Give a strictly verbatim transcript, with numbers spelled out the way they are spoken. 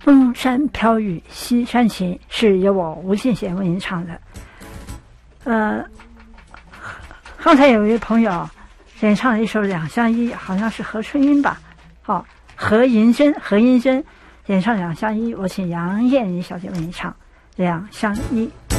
风山飘雨西山行是由我吴信贤为您唱的。呃，刚才有一位朋友演唱了一首《两相依》，好像是何春英吧？好、哦，何银珍，何银珍演唱《两相依》，我请杨燕妮小姐为您唱《两相依》。